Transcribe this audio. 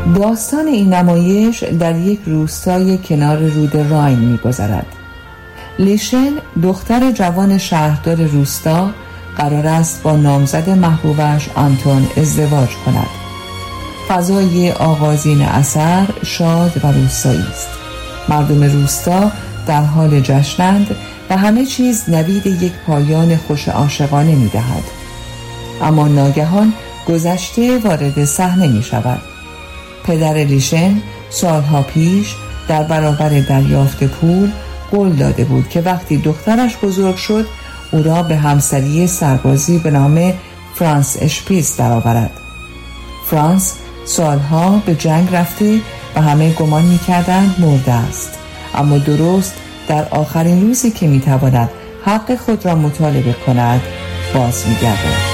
داستان این نمایش در یک روستای کنار رود راین می‌گذرد. لیشن دختر جوان شهردار روستا قرار است با نامزد محبوبش آنتون ازدواج کند. فضای آغازین اثر شاد و روستایی است. مردم روستا در حال جشنند و همه چیز نوید یک پایان خوش عاشقانه می‌دهد. اما ناگهان گذشته وارد صحنه می‌شود. پدر لیشن سالها پیش در برابر دریافت پول قول داده بود که وقتی دخترش بزرگ شد او را به همسری سربازی به نام فرانس اشپیز درآورد. فرانس سالها به جنگ رفته و همه گمان می‌کردند مرده است، اما درست در آخرین روزی که می‌تواند حق خود را مطالبه کند باز می‌گردد.